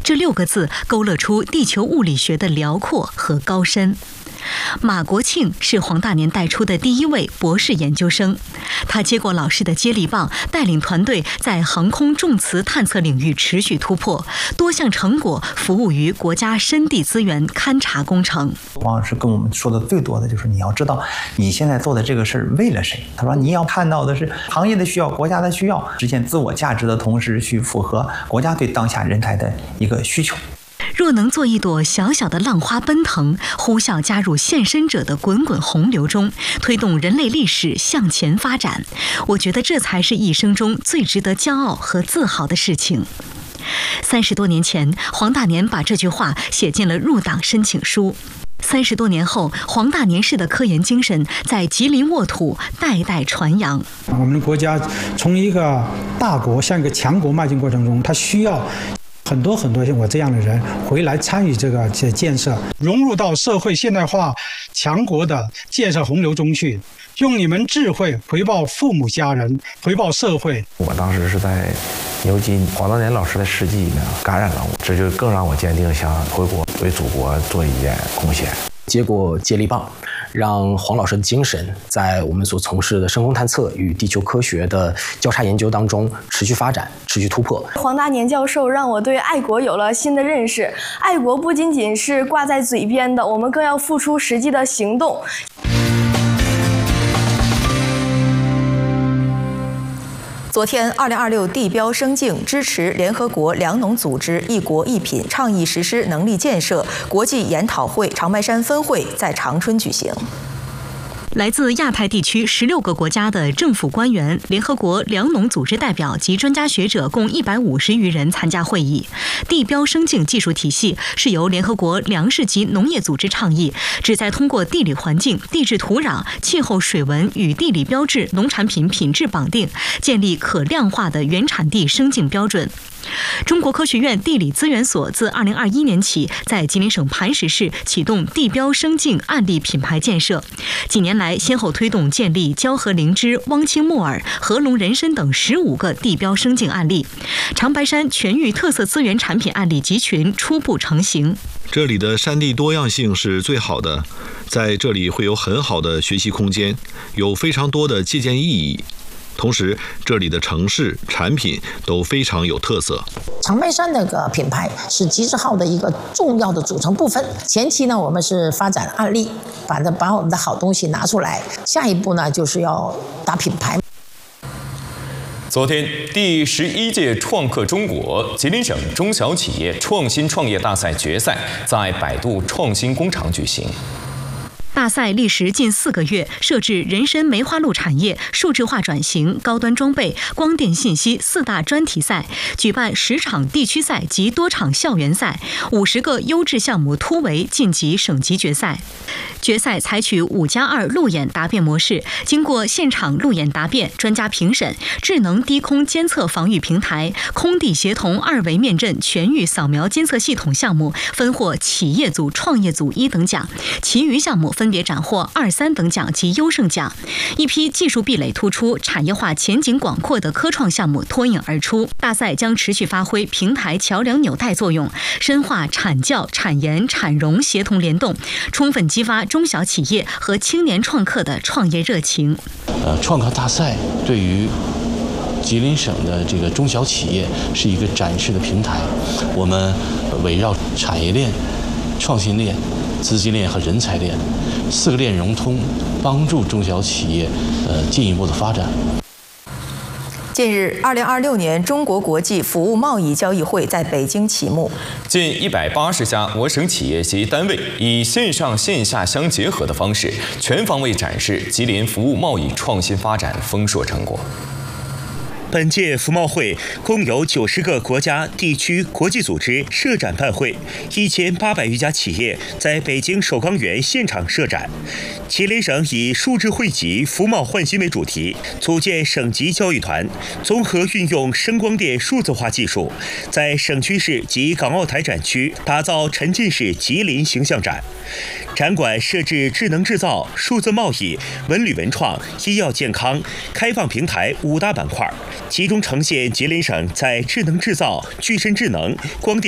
这6个字勾勒出地球物理学的辽阔和高深。马国庆是黄大年带出的第1位博士研究生，他接过老师的接力棒，带领团队在航空重磁探测领域持续突破，多项成果服务于国家深地资源勘察工程。 黄老师跟我们说的最多的就是你要知道你现在做的这个事儿为了谁。他说你要看到的是行业的需要、国家的需要，实现自我价值的同时去符合国家对当下人才的一个需求。 若能做一朵小小的浪花奔腾，呼啸加入献身者的滚滚洪流中，推动人类历史向前发展，我觉得这才是一生中最值得骄傲和自豪的事情。30多年前，黄大年把这句话写进了入党申请书。30多年后，黄大年式的科研精神在吉林沃土代代传扬。 我们的国家从一个大国向一个强国迈进过程中，它需要很多像我这样的人回来参与这建设，融入到社会现代化强国的建设洪流中去，用你们智慧回报父母家人，回报社会。 我当时是在牛津，黄大年老师的事迹呢感染了我，这就更让我坚定想回国为祖国做一点贡献。 接过接力棒，让黄老师的精神在我们所从事的深空探测与地球科学的交叉研究当中持续发展、持续突破。 黄大年教授让我对爱国有了新的认识，爱国不仅仅是挂在嘴边的，我们更要付出实际的行动。 昨天，2026地标升境支持联合国粮农组织“一国一品”倡议实施能力建设国际研讨会长白山分会在长春举行。 来自亚太地区16个国家的政府官员、联合国粮农组织代表及专家学者共150余人参加会议。地标升境技术体系是由联合国粮食及农业组织倡议，旨在通过地理环境、地质土壤、气候水文与地理标志农产品品质绑定，建立可量化的原产地升境标准。中国科学院地理资源所自2021年起在吉林省磐石市启动地标升境案例品牌建设，几年来先后推动建立蛟河灵芝、汪清木耳、合龙人参等15个地标升境案例，长白山全域特色资源产品案例集群初步成型。 这里的山地多样性是最好的，在这里会有很好的学习空间，有非常多的借鉴意义。同时，这里的城市产品都非常有特色。 长白山那个品牌是集致号的一个重要的组成部分。前期呢，我们是发展案例，把我们的好东西拿出来。下一步呢，就是要打品牌。 昨天，第11届创客中国吉林省中小企业创新创业大赛决赛在百度创新工厂举行。 大赛历时近4个月，设置人参梅花鹿产业、数字化转型、高端装备、光电信息4大专题赛，举办10场地区赛及多场校园赛，50个优质项目突围晋级省级决赛。决赛采取5+2路演答辩模式，经过现场路演答辩、专家评审、智能低空监测防御平台、空地协同2维面阵全域扫描监测系统项目，分获企业组、创业组1等奖，其余项目分别斩获2、3等奖及优胜奖。一批技术壁垒突出、产业化前景广阔的科创项目脱颖而出。大赛将持续发挥平台桥梁纽带作用，深化产教、产研、产融协同联动，充分激发中小企业和青年创客的创业热情。 创客大赛对于吉林省的这个中小企业是一个展示的平台，我们围绕产业链、创新链、资金链和人才链4个链融通，帮助中小企业进一步的发展。 近日，2026年中国国际服务贸易交易会在北京启幕。 近180家我省企业及单位以线上线下相结合的方式，全方位展示吉林服务贸易创新发展丰硕成果。 本届服贸会共有90个国家、地区、国际组织设展办会，1800余家企业在北京首钢园现场设展。吉林省以数字汇集、服贸换新为主题，组建省级交易团，综合运用声光电数字化技术，在省区市及港澳台展区打造沉浸式吉林形象展。展馆设置智能制造、数字贸易、文旅文创、医药健康、开放平台5大板块，集中呈现吉林省在智能制造、具身智能、光电